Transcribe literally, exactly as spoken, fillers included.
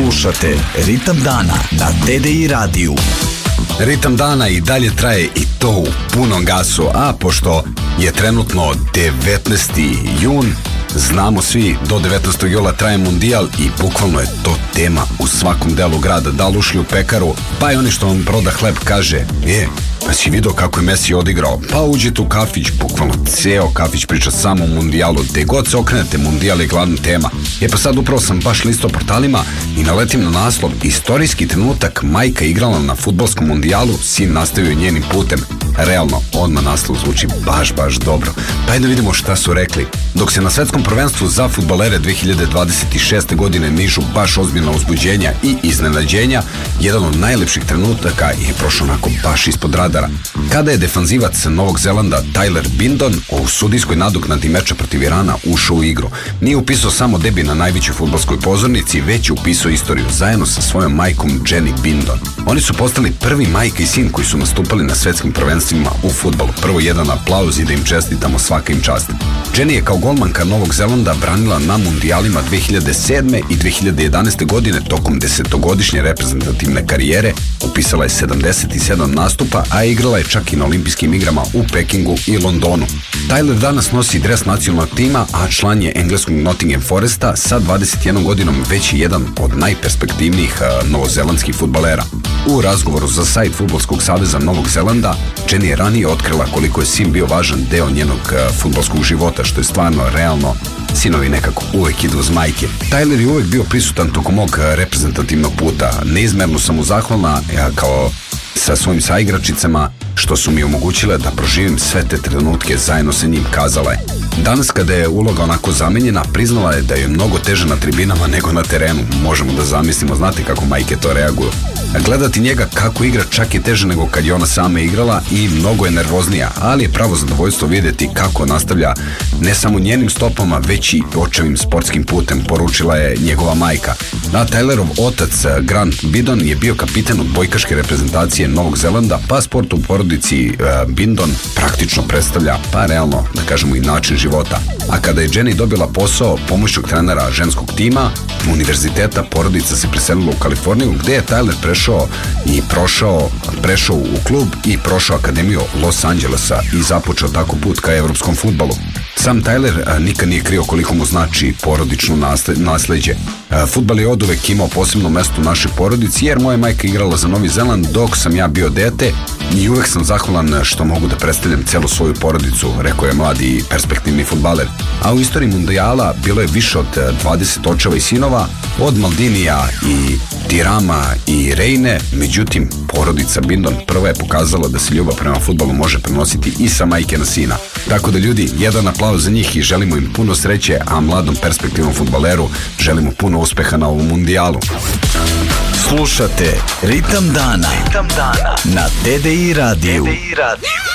Slušate Ritam dana na T D I radiju. Ritam dana i dalje traje i to u punom gasu, a pošto je trenutno devetnaesti jun, znamo svi do devetnaestog jula traje mundijal i bukvalno je to tema u svakom delu grada. Da li ušli u pekaru, pa i oni što vam proda hleb kaže, je, pa si vidio kako je Messi odigrao, pa uđete u kafić, bukvalno ceo kafić priča samo o mundijalu, gde god se okrenete, mundijal je glavna tema. E pa sad upravo sam baš listao portalima i naletim na naslov: istorijski trenutak, majka igrala na fudbalskom mundijalu, sin nastavio njenim putem. Realno, odmah naslov zvuči baš, baš dobro. Pa da vidimo šta su rekli. Dok se na svetskom prvenstvu za fudbalere dve hiljade dvadeset šeste. godine nižu baš ozbiljna uzbuđenja i iznenađenja, jedan od najlepših trenutaka je prošao onako baš ispod radara. Kada je defanzivac Novog Zelanda Tyler Bindon u sudijskoj nadoknadi meča protiv Irana ušao u igru. Nije upisao samo debi na najvećoj fudbalskoj pozornici, već je upisao istoriju zajedno sa svojom majkom Jenny Bindon. Oni su postali prvi majka i sin koji su nastupali na svetskim prvenstvima u fudbalu. Prvo jedan aplauz i da im čestitamo, svaka im čast. Jenny je kao golmanka Novog Zelanda branila na mundijalima dve hiljade sedme. i dve hiljade jedanaeste. godine tokom desetogodišnje reprezentativne karijere. Upisala je sedamdeset sedam nastupa, a igrala je čak i na olimpijskim igrama u Pekingu i Londonu. Tyler danas nosi dres nacionalnog tima, a član je engleskog Nottingham Foresta, sa dvadeset jednom godinom već je jedan od najperspektivnijih uh, novozelandskih fudbalera. U razgovoru za sajt Fudbalskog saveza Novog Zelanda, Jenny je ranije otkrila koliko je sin bio važan deo njenog uh, fudbalskog života, što je stvarno realno. Sinovi nekako uvek idu uz majke. Tyler je uvek bio prisutan tokom mog reprezentativnog puta. Neizmerno sam mu zahvalna, ja kao sa svojim saigračicama, što su mi omogućile da proživim sve te trenutke zajedno sa njim, kazala je. Danas kada je uloga onako zamenjena, priznala je da je mnogo teže na tribinama nego na terenu. Možemo da zamislimo, znate kako majke to reaguju. Gledati njega kako igra čak je teže nego kad je ona sama igrala i mnogo je nervoznija, ali je pravo zadovoljstvo vidjeti kako nastavlja ne samo njenim stopama, već i očevim sportskim putem, poručila je njegova majka. A Tylerov otac Grant Bindon je bio kapitan odbojkaške reprezentacije Novog Zelanda, pa sport u porodici uh, Bindon praktično predstavlja, pa realno, da kažemo, i način života. A kada je Jenny dobila posao pomoćnog trenera ženskog tima univerziteta, porodica se preselila u Kaliforniju, gde je Tyler prešao i prošao, prešao u klub i prošao akademiju Los Angelesa i započeo tako put ka evropskom fudbalu. Sam Tyler a, nikad nije krio koliko mu znači porodično nasleđe. Fudbal je oduvek imao posebno mesto u našoj porodici, jer moja majka igrala za Novi Zeland dok sam ja bio dete i uvek sam zahvalan što mogu da predstavljam celu svoju porodicu, rekao je mladi i perspektivni fudbaler. A u istoriji mundijala bilo je više od dvadeset očeva i sinova, od Maldinija i Tirama i Rejne, međutim porodica Bindon prva je pokazala da se ljubav prema fudbalu može prenositi i sa majke na sina. Tako da ljudi, jedan aplauz za njih i želimo im puno sreće, a mladom perspektivnom fudbaleru želimo puno uspeha na ovom mundijalu. Slušate Ritam dana, Ritam dana na T D I radiju.